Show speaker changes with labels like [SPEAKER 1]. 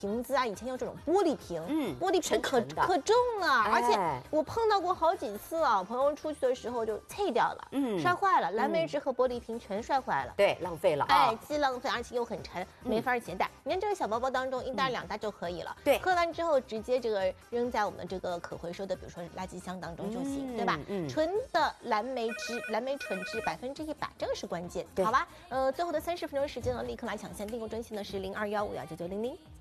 [SPEAKER 1] 瓶子啊，以前用这种玻璃瓶，玻璃瓶
[SPEAKER 2] 沉
[SPEAKER 1] 可
[SPEAKER 2] 沉的
[SPEAKER 1] 重了，而且
[SPEAKER 2] 哎
[SPEAKER 1] 我碰到过好几次啊，朋友出去的时候就碎掉了，摔坏了，蓝莓汁和玻璃瓶全摔坏了。
[SPEAKER 2] 对，浪费了啊。
[SPEAKER 1] 哎，既浪费，而且又很沉，没法携带。你看这个小包包当中，一袋两袋就可以了。
[SPEAKER 2] 对，
[SPEAKER 1] 喝完之后直接这个扔在我们这个可回收的，比如说垃圾箱当中就行，对吧？纯的蓝莓汁、蓝莓纯汁100%，这个是关键，好吧？最后的30分钟时间呢，立刻来抢先订购专线呢是0215199900。